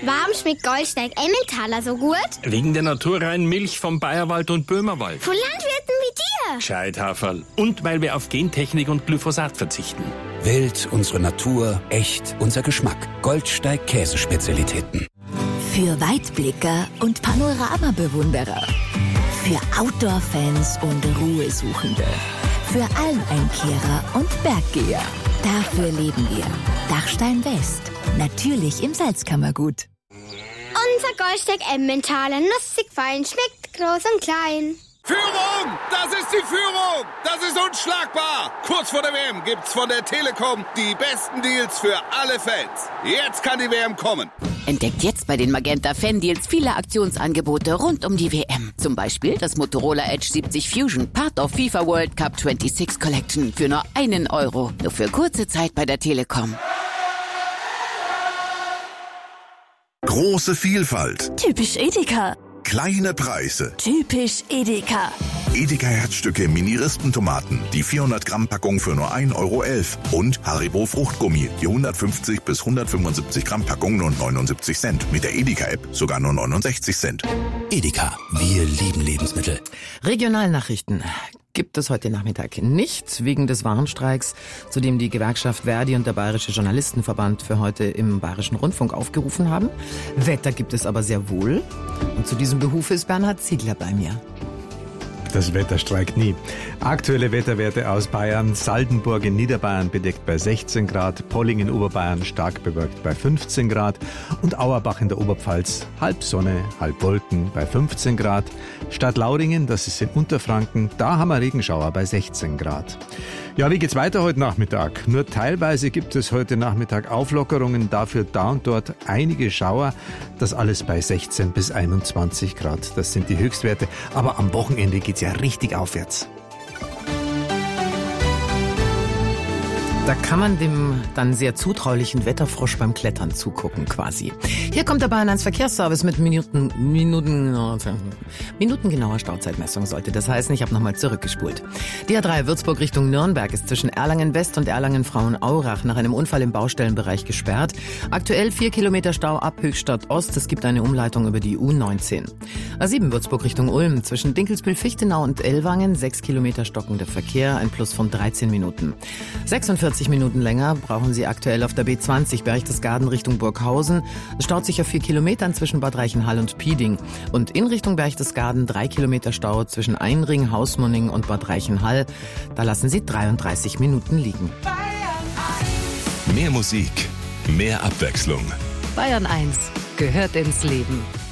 Warum schmeckt Goldsteig Emmentaler so gut? Wegen der naturreinen Milch vom Bayerwald und Böhmerwald. Von Landwirten wie dir. Gescheithaferl. Und weil wir auf Gentechnik und Glyphosat verzichten. Wild, unsere Natur, echt, unser Geschmack. Goldsteig Käsespezialitäten. Für Weitblicker und Panoramabewunderer. Für Outdoor-Fans und Ruhesuchende. Für Almeinkehrer und Berggeher. Dafür leben wir. Dachstein West. Natürlich im Salzkammergut. Unser Goldsteig Emmentaler, nussig fein, schmeckt groß und klein. Führung! Das ist die Führung! Das ist unschlagbar! Kurz vor der WM gibt's von der Telekom die besten Deals für alle Fans. Jetzt kann die WM kommen. Entdeckt jetzt bei den Magenta Fan Deals viele Aktionsangebote rund um die WM. Zum Beispiel das Motorola Edge 70 Fusion, Part of FIFA World Cup 26 Collection für nur €1. Nur für kurze Zeit bei der Telekom. Große Vielfalt. Typisch Edeka. Kleine Preise. Typisch Edeka. Edeka Herzstücke Mini-Rispentomaten. Die 400-Gramm-Packung für nur €1,11. Und Haribo Fruchtgummi. Die 150 bis 175 Gramm Packung nur 79 Cent. Mit der Edeka-App sogar nur 69 Cent. Edeka, wir lieben Lebensmittel. Regionalnachrichten gibt es heute Nachmittag nicht, wegen des Warnstreiks, zu dem die Gewerkschaft Verdi und der Bayerische Journalistenverband für heute im Bayerischen Rundfunk aufgerufen haben. Wetter gibt es aber sehr wohl. Und zu diesem Behuf ist Bernhard Ziegler bei mir. Das Wetter streikt nie. Aktuelle Wetterwerte aus Bayern. Saldenburg in Niederbayern bedeckt bei 16 Grad, Polling in Oberbayern stark bewölkt bei 15 Grad und Auerbach in der Oberpfalz halb Sonne, halb Wolken bei 15 Grad. Stadt Lauringen, das ist in Unterfranken, da haben wir Regenschauer bei 16 Grad. Ja, wie geht's weiter heute Nachmittag? Nur teilweise gibt es heute Nachmittag Auflockerungen, dafür da und dort einige Schauer. Das alles bei 16 bis 21 Grad. Das sind die Höchstwerte. Aber am Wochenende geht's ja richtig aufwärts. Da kann man dem dann sehr zutraulichen Wetterfrosch beim Klettern zugucken quasi. Hier kommt der Bayern 1 Verkehrsservice mit minutengenauer Stauzeitmessung sollte das heißen. Ich habe nochmal zurückgespult. Die A3 Würzburg Richtung Nürnberg ist zwischen Erlangen West und Erlangen Frauenaurach nach einem Unfall im Baustellenbereich gesperrt. Aktuell 4 Kilometer Stau ab Höchstadt Ost. Es gibt eine Umleitung über die U19. A7 Würzburg Richtung Ulm zwischen Dinkelsbühl-Fichtenau und Ellwangen 6 Kilometer stockender Verkehr, ein Plus von 13 Minuten. 46 Minuten länger brauchen Sie aktuell auf der B20 Berchtesgaden Richtung Burghausen. Es staut sich auf 4 Kilometern zwischen Bad Reichenhall und Pieding. Und in Richtung Berchtesgaden 3 Kilometer Stau zwischen Einring, Hausmunning und Bad Reichenhall. Da lassen Sie 33 Minuten liegen. Mehr Musik, mehr Abwechslung. Bayern 1 gehört ins Leben.